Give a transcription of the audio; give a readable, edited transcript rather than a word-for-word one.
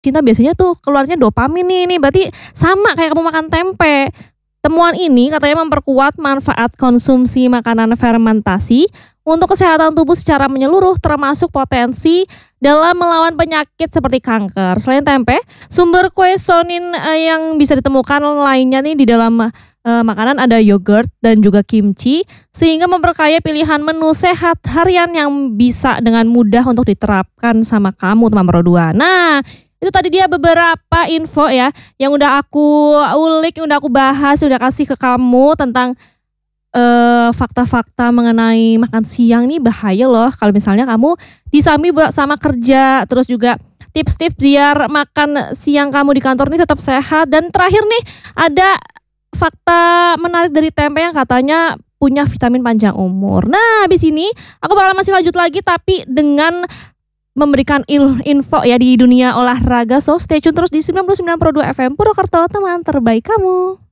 kita biasanya tuh keluarnya dopamin nih, ini berarti sama kayak kamu makan tempe. Temuan ini katanya memperkuat manfaat konsumsi makanan fermentasi untuk kesehatan tubuh secara menyeluruh, termasuk potensi dalam melawan penyakit seperti kanker. Selain tempe, sumber quercetin yang bisa ditemukan lainnya nih di dalam makanan ada yogurt dan juga kimchi, sehingga memperkaya pilihan menu sehat harian yang bisa dengan mudah untuk diterapkan sama kamu teman Pro2. Nah, itu tadi dia beberapa info ya yang udah aku ulik, udah aku bahas, udah kasih ke kamu tentang fakta-fakta mengenai makan siang nih bahaya loh kalau misalnya kamu disambi sama kerja, terus juga tips-tips biar makan siang kamu di kantor ini tetap sehat. Dan terakhir nih ada fakta menarik dari tempe yang katanya punya vitamin panjang umur. Nah, habis ini aku bakal masih lanjut lagi tapi dengan memberikan info ya di dunia olahraga. So stay tune terus di 99.2 FM Purwokerto, teman terbaik kamu.